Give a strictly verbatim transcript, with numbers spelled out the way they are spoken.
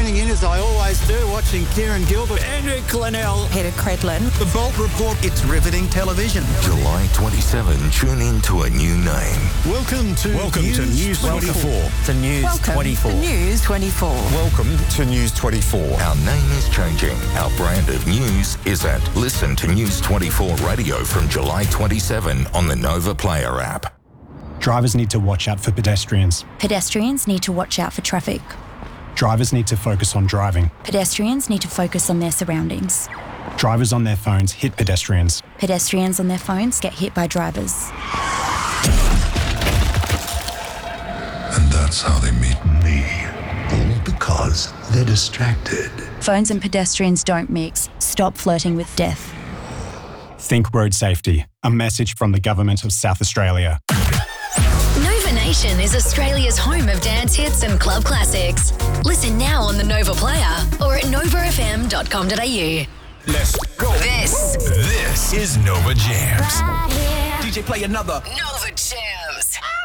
tuning in as I always do, watching Kieran Gilbert. Andrew Glenell. Peter Credlin. The Bolt Report. It's riveting television. July twenty-seventh, tune in to a new name. Welcome to Welcome News to News twenty-four. To News Welcome twenty-four. To News twenty-four. Welcome to News twenty-four. Our name is changing. Our brand of news is at Listen to News twenty-four Radio from July twenty-seventh on the Nova Player app. Drivers need to watch out for pedestrians. Pedestrians need to watch out for traffic. Drivers need to focus on driving. Pedestrians need to focus on their surroundings. Drivers on their phones hit pedestrians. Pedestrians on their phones get hit by drivers. And that's how they meet me. All because they're distracted. Phones and pedestrians don't mix. Stop flirting with death. Think road safety. A message from the Government of South Australia. Nova Nation is Australia's home of dance hits and club classics. Listen now on the Nova Player or at nova f m dot com dot a u. Let's go. This, This is Nova Jams. D J, play another. Nova Jams.